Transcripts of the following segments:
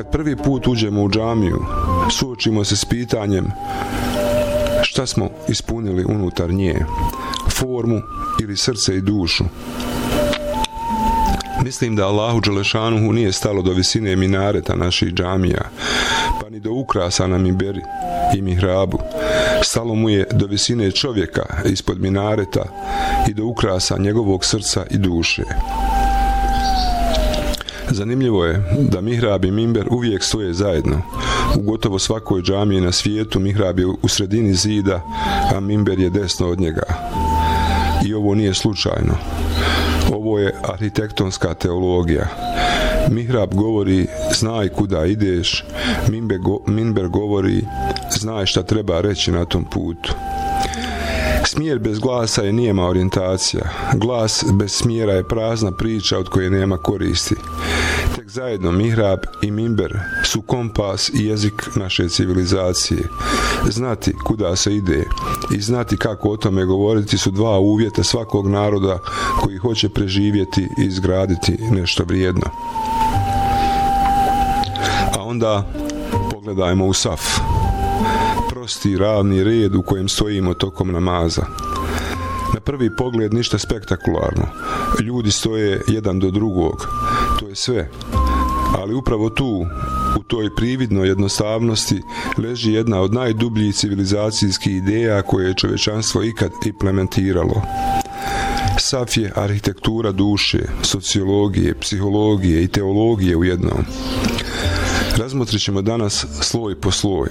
Kad prvi put uđemo u džamiju, suočimo se s pitanjem šta smo ispunili unutar nje, formu ili srce i dušu. Mislim da Allahu Đelešanuhu nije stalo do visine minareta naših džamija, pa ni do ukrasa na minberi i mihrabu. Stalo mu je do visine čovjeka ispod minareta i do ukrasa njegovog srca i duše. Zanimljivo je da mihrab i minber uvijek stoje zajedno. U gotovo svakoj džamiji na svijetu mihrab je u sredini zida, a minber je desno od njega. I ovo nije slučajno. Ovo je arhitektonska teologija. Mihrab govori znaj kuda ideš, minber govori znaj šta treba reći na tom putu. Smjer bez glasa je nijema orijentacija. Glas bez smjera je prazna priča od koje nema koristi. Tek zajedno mihrab i minber su kompas i jezik naše civilizacije. Znati kuda se ide i znati kako o tome govoriti su dva uvjeta svakog naroda koji hoće preživjeti i izgraditi nešto vrijedno. A onda pogledajmo u saf. Prosti, ravni red u kojem stojimo tokom namaza. Na prvi pogled ništa spektakularno. Ljudi stoje jedan do drugog. To je sve. Ali upravo tu, u toj prividnoj jednostavnosti, leži jedna od najdubljih civilizacijskih ideja koje je čovječanstvo ikad implementiralo. Saf je arhitektura duše, sociologije, psihologije i teologije u jednom. Razmotrit ćemo danas sloj po sloj.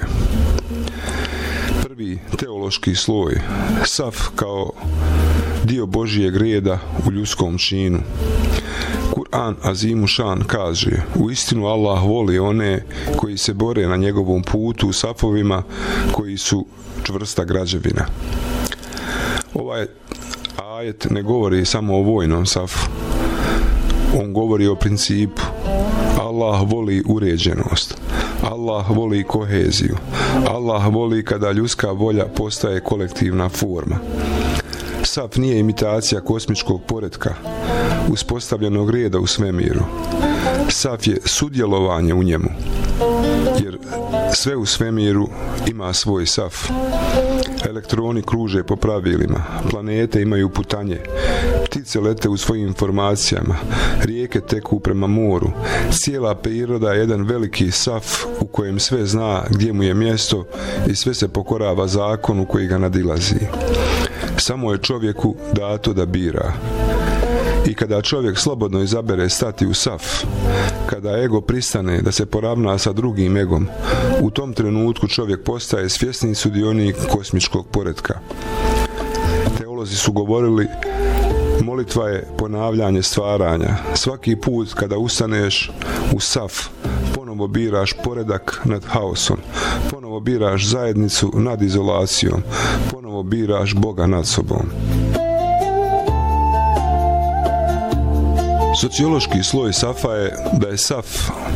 Prvi teološki sloj, saf kao dio Božijeg reda u ljudskom činu. Kur'an Azimu Šan kaže: uistinu Allah voli one koji se bore na njegovom putu u safovima koji su čvrsta građevina. Ovaj ajet ne govori samo o vojnom safu. On govori o principu. Allah voli uređenost. Allah voli koheziju. Allah voli kada ljudska volja postaje kolektivna forma. Saf nije imitacija kosmičkog poretka, uspostavljenog reda u svemiru. Saf je sudjelovanje u njemu, jer sve u svemiru ima svoj saf. Elektroni kruže po pravilima, planete imaju putanje, ptice lete u svojim informacijama, rijeke teku prema moru. Cijela priroda je jedan veliki saf u kojem sve zna gdje mu je mjesto i sve se pokorava zakonu koji ga nadilazi. Samo je čovjeku dato da bira. I kada čovjek slobodno izabere stati u saf, kada ego pristane da se poravna sa drugim egom, u tom trenutku čovjek postaje svjesni sudionik kosmičkog poretka. Teolozi su govorili: molitva je ponavljanje stvaranja. Svaki put kada ustaneš u saf, ponovo biraš poredak nad haosom, ponovo biraš zajednicu nad izolacijom, ponovo biraš Boga nad sobom. Sociološki sloj safa je da je saf